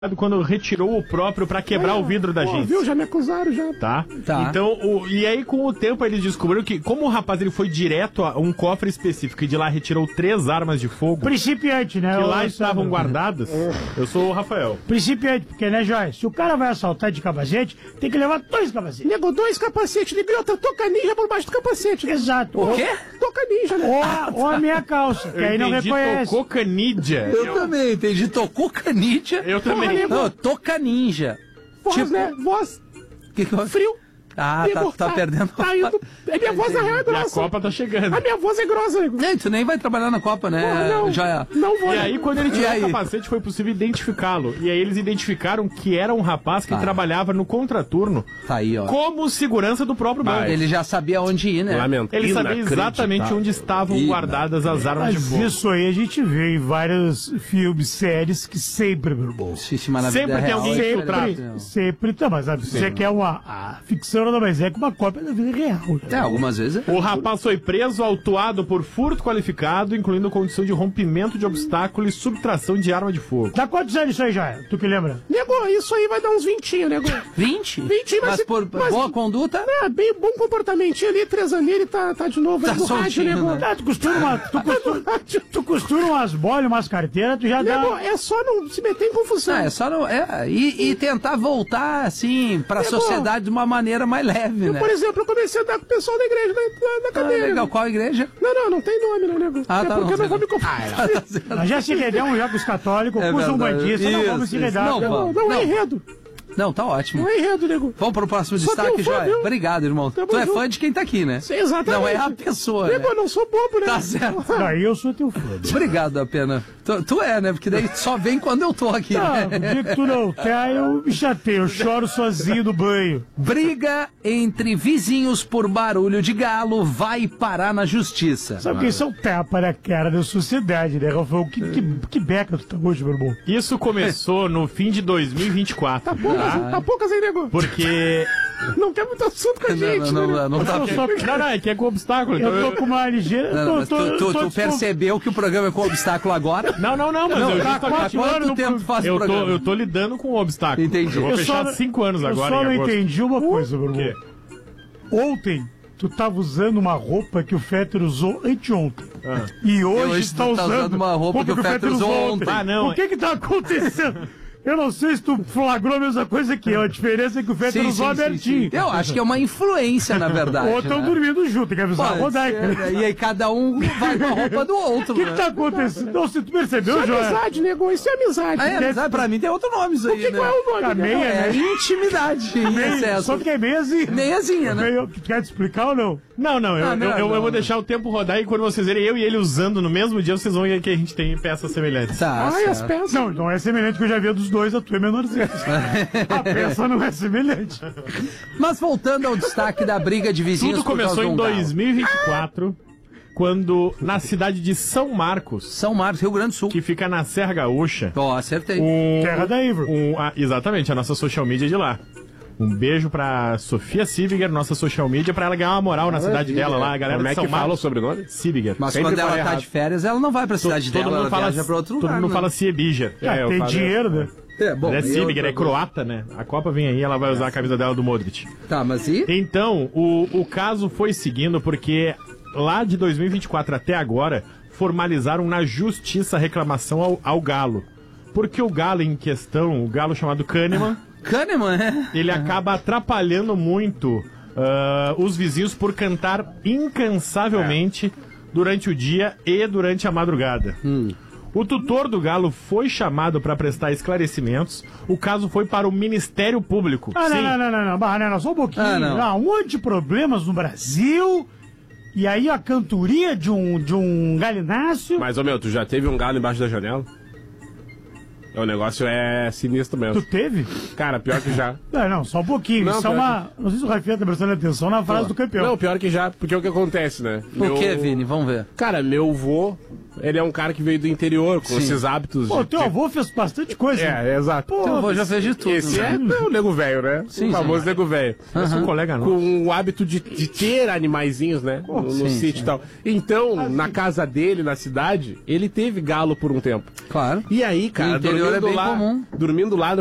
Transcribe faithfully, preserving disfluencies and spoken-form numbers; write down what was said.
quando retirou o próprio pra quebrar é, o vidro da pô, gente. Viu? Já me acusaram, já. Tá? Tá. Então, o, e aí com o tempo eles descobriram que, como o rapaz ele foi direto a um cofre específico e de lá retirou três armas de fogo... Principiante, né? Que lá eu estavam guardadas. Eu sou o Rafael. Principiante, porque, né, Joyce? Se o cara vai assaltar de capacete, tem que levar dois capacetes. Nego, dois capacetes, nego, outra toca ninja por baixo do capacete. Exato. O quê? Toca ninja, né? Ou, ou a minha calça, que Eu aí não entendi, reconhece. tocou canídia. Eu, Eu, também entendi. Tocou canídia. eu também. Não, toca ninja. Voz, tipo, né? Voz, que que eu... frio. Ah, tá, Nego, tá perdendo. Tá indo. É minha voz na real é E a grossa. Copa tá chegando. A minha voz é grossa, nego. Ei, tu nem vai trabalhar na Copa, né? Porra, não, Já... não vou. E aí, quando ele tirou E aí? o capacete, foi possível identificá-lo. E aí eles identificaram que era um rapaz que Ah. trabalhava no contraturno Tá aí, ó. como segurança do próprio banco. Ele já sabia onde ir, né? Lamento. Ele sabia Inacreditável. exatamente onde estavam guardadas as armas de Mas fogo. isso aí a gente vê em vários filmes, séries, que sempre, meu irmão. Xixi, mas na Sempre vida tem real, alguém é infiltrado. diferente, não. Sempre, tá, mas sabe, você quer uma a ficção, nada mais é que uma cópia da vida real. Né? É, algumas vezes é. O rapaz foi preso, autuado por furto qualificado, incluindo condição de rompimento de obstáculo e subtração de arma de fogo. Dá quantos anos isso aí, já? Tu que lembra? Nego, isso aí vai dar uns vintinho, nego. vinte? vinte, mas- Mas por mas- boa conduta? É, bem bom comportamentinho ali, três aninhos, ele tá, tá de novo Tá aí no rádio, soltinho, nego. né? Ah, tu costura, uma, tu, costura, tu costura umas bolhas, umas carteiras, tu já Nego, dá... é só não se meter em confusão. Ah, é só não. É, e, e tentar voltar, assim, pra É bom. sociedade de uma maneira mais leve, Eu, né? por exemplo, eu comecei a andar com o pessoal da igreja, da, da, da Ah, cadeira. legal. nego. Qual igreja? Não, não, não tem nome, né, nego? Ah, é tá, porque não eu não vou sei. me confundir. Nós já se redemos já com os católicos, É com os verdade. umbandistas, não Isso, vamos se isso. redar. Não, Não, Não, não, Não. é enredo. Não, tá ótimo. Não é enredo, nego. Vamos pro próximo Só destaque, tenho fã, Joia. viu? Obrigado, irmão. Tamo tu é junto. fã de quem tá aqui, né? Sim, exatamente. Não é a pessoa, né? Nego, eu não sou bobo, né? Tá certo. Daí eu sou teu fã. Obrigado, Apena. Tu, tu é, né? Porque daí só vem quando eu tô aqui, Ah, né? o dia que tu não quer, eu me chateio, eu choro sozinho no banho. Briga entre vizinhos por barulho de galo vai parar na justiça. Sabe que isso é um tapa na cara da sociedade, né, Rafael? Que, que, que beca tu tá hoje, meu irmão? Isso começou no fim de dois mil e vinte e quatro. Tá poucas, tá poucas aí, nego. Porque... Não quer muito assunto com a Não, gente, não, né? não, não tá. Eu só- Não, não, é que é com obstáculo. então Eu eu- tô com uma ligeira... Não, não, tô- mas tô- tu, tu- tô tu descon- percebeu que o programa é com obstáculo agora? Não, não, não, mas Não, eu tá justamente... quatro quatro Quanto tempo faz o Eu tô, programa? eu tô lidando com o obstáculo. Entendi. Eu vou Eu fechar só- cinco anos agora Eu só em não agosto. entendi uma coisa, meu O irmão. quê? Ontem, tu tava usando uma roupa que o Fetter usou anteontem. Ah. E hoje, hoje tu tá tu usando, tá usando uma roupa que o Fetter usou ontem. Ah, não. O que que tá acontecendo? Eu não sei se tu flagrou a mesma coisa que eu. A diferença é que o Fetter Sim, usou sim, sim, abertinho. sim. Eu acho que é uma influência, na verdade. Ou estão né? dormindo junto, tem que avisar a Pode Rodaica. ser, né? E aí cada um vai com a roupa do outro, O que né? que tá acontecendo? Não, se tu percebeu, Isso é Joia? amizade, nego. Isso é amizade. Ah, é, amizade, pra mim tem outro nome isso O aí, que, né? qual é o nome? A nego? meia, É né? intimidade em Meia, excesso. só que é meiazinha. Meiazinha, né? Meio, tu quer te explicar ou não? Não, não, eu, Ah, não, eu, eu, não. eu vou deixar o tempo rodar e quando vocês verem eu e ele usando no mesmo dia, vocês vão ver que a gente tem peças semelhantes. Tá, Ai, as certo. peças. Não, não é semelhante que eu já vi a dos dois, a tua é menorzinha. A peça não é semelhante. Mas voltando ao destaque da briga de vizinhos Tudo por causa começou de em um galo. dois mil e vinte e quatro, quando na cidade de São Marcos, São Marcos, Rio Grande do Sul. que fica na Serra Gaúcha, Ó, acertei. um, Terra da Ivor. um- a- exatamente, a nossa social media de lá. Um beijo pra Sofia Sibiger, nossa social media, pra ela ganhar uma moral na cidade dela lá, a galera Como é de São que fala o Marcos. sobrenome? Sibiger. Mas Sempre quando ela falei tá errado. de férias, ela não vai pra cidade todo dela, mundo ela fala, viaja pra outro todo lugar. mundo né? fala Siebiger. Ah, eu tem falo- dinheiro, né? É, bom, Ela é eu- Sibiger, é croata, né? A Copa vem aí, ela vai usar a camisa dela do Modric. Tá, mas e? Então, o, o caso foi seguindo porque lá de dois mil e vinte e quatro até agora, formalizaram na justiça a reclamação ao, ao Galo. Porque o Galo em questão, o Galo chamado Kahneman, Kahneman, né? ele acaba atrapalhando muito ah, os vizinhos por cantar incansavelmente durante o dia e durante a madrugada. O tutor do Galo foi chamado para prestar esclarecimentos. O caso foi para o Ministério Público. Ah, não, Sim. não, não, não, não, Barra, não, não, só um pouquinho. Ah, não. Ah, um monte de problemas no Brasil. E aí a cantoria de um, de um galináceo. Mas, ô meu, tu já teve um galo embaixo da janela? O negócio é sinistro Tu mesmo. teve? Cara, pior que já. Não, não, só um pouquinho. Não, Isso é pior uma. Não sei se o Rafinha tá prestando atenção na frase do campeão. Não, pior que já, porque é o que acontece, né? O que, Vini? Vamos ver. Cara, meu vô Ele é um cara que veio do interior, com Sim. esses hábitos. Pô, de- teu avô fez bastante coisa. É, exato. Pô, Teu avô já fez de tudo. Esse né? é o nego velho, né? Sim, o famoso sim. nego velho. Esse é um colega nosso. Com o hábito de, de ter animaizinhos, né? No, no sim, sítio sim. e tal. Então, na casa dele, na cidade, ele teve galo por um tempo. Claro. E aí, cara, No interior dormindo é bem lá, comum. dormindo lá